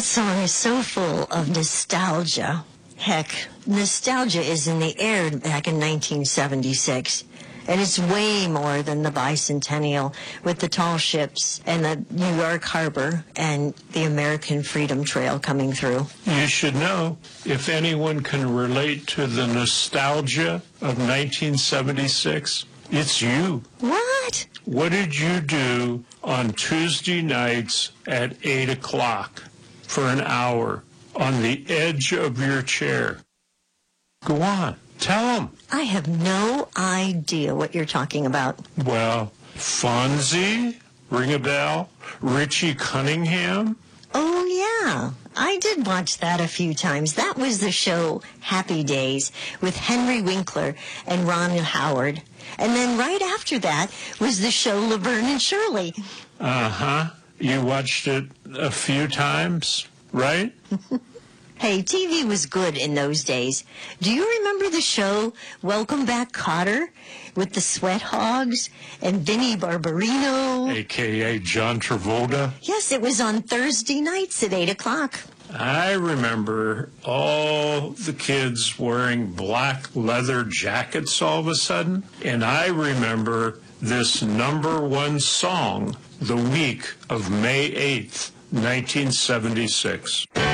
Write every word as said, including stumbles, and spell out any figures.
That song is so full of nostalgia. Heck, nostalgia is in the air back in nineteen seventy-six. And it's way more than the bicentennial with the tall ships and the New York Harbor and the American Freedom Trail coming through. You should know, if anyone can relate to the nostalgia of nineteen seventy-six, it's you. What? What did you do on Tuesday nights at eight o'clock for an hour on the edge of your chair? Go on, tell them. I have no idea what you're talking about. Well, Fonzie, ring a bell? Richie Cunningham? Oh, yeah. I did watch that a few times. That was the show Happy Days with Henry Winkler and Ron Howard. And then right after that was the show Laverne and Shirley. Uh-huh. You watched it a few times, right? Hey, T V was good in those days. Do you remember the show Welcome Back, Kotter with the Sweat Hogs and Vinnie Barbarino? A K A John Travolta? Yes, it was on Thursday nights at eight o'clock. I remember all the kids wearing black leather jackets all of a sudden. And I remember this number one song the week of May eighth, nineteen seventy-six.